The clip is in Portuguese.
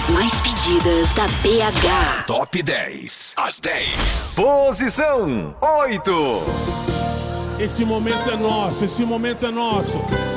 músicas mais pedidas da BH. Top 10. As 10. Posição 8. Esse momento é nosso, esse momento é nosso.